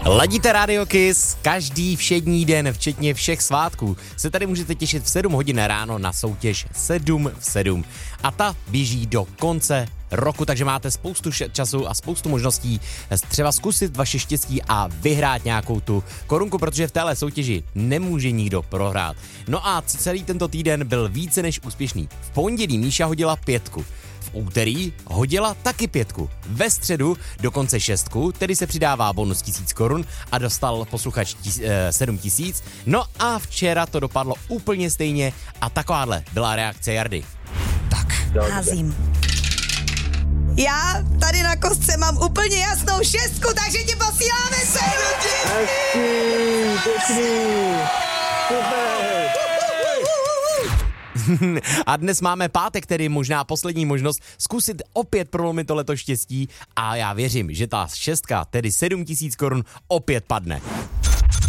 Ladíte Radio Kiss, každý všední den, včetně všech svátků, se tady můžete těšit v 7 hodin ráno na soutěž 7 v 7. A ta běží do konce roku, takže máte spoustu času a spoustu možností třeba zkusit vaše štěstí a vyhrát nějakou tu korunku, protože v téhle soutěži nemůže nikdo prohrát. No a celý tento týden byl více než úspěšný. V pondělí Míša hodila 5. V úterý hodila taky 5. Ve středu dokonce 6, tedy se přidává bonus 1000 korun a dostal posluchač 7000. No a včera to dopadlo úplně stejně a takováhle byla reakce Jardy. Tak, házím. Já tady na kostce mám úplně jasnou 6, takže ti posíláme 7 A dnes máme pátek, tedy možná poslední možnost zkusit opět prolomit tohleto štěstí a já věřím, že ta 6, tedy 7000 korun opět padne.